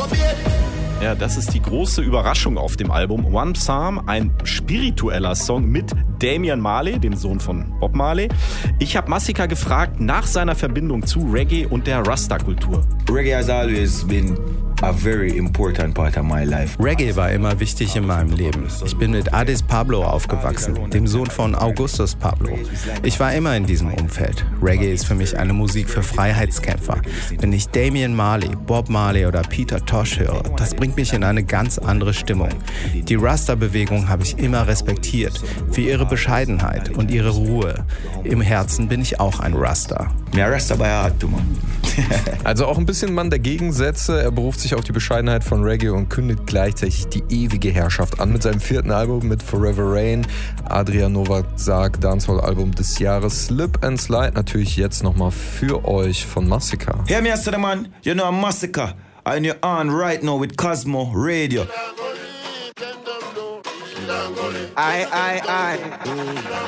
Ja, das ist die große Überraschung auf dem Album. One Psalm, ein spiritueller Song mit Damian Marley, dem Sohn von Bob Marley. Ich habe Masika gefragt nach seiner Verbindung zu Reggae und der Rasta-Kultur. Reggae has always been a very important part of my life. Reggae war immer wichtig in meinem Leben. Ich bin mit Addis Pablo aufgewachsen, dem Sohn von Augustus Pablo. Ich war immer in diesem Umfeld. Reggae ist für mich eine Musik für Freiheitskämpfer. Wenn ich Damian Marley, Bob Marley oder Peter Tosh höre, das bringt mich in eine ganz andere Stimmung. Die Rasta-Bewegung habe ich immer respektiert, für ihre Bescheidenheit und ihre Ruhe. Im Herzen bin ich auch ein Rasta. Ja, Rasta by heart, man. Also auch ein bisschen Mann der Gegensätze. Er beruft sich auf die Bescheidenheit von Reggae und kündigt gleichzeitig die ewige Herrschaft an mit seinem 4. Album mit Forever Rain. Adrian Novak sagt Dancehall-Album des Jahres. Slip and Slide natürlich jetzt nochmal für euch von Masika. Hear me, Mr. Man, you know I'm Masika and you're on right now with Cosmo Radio. I.